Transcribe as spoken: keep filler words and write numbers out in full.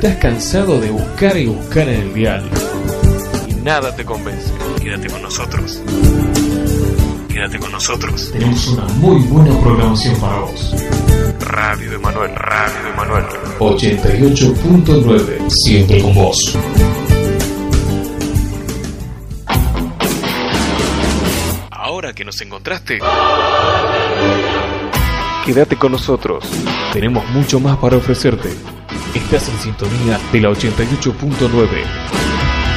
estás cansado de buscar y buscar en el dial y nada te convence, quédate con nosotros. Quédate con nosotros. Tenemos una muy buena programación para vos. Radio Emanuel, Radio Emanuel. ochenta y ocho punto nueve, siempre con vos. Ahora que nos encontraste, quédate con nosotros. Tenemos mucho más para ofrecerte. Estás en sintonía de la ochenta y ocho punto nueve.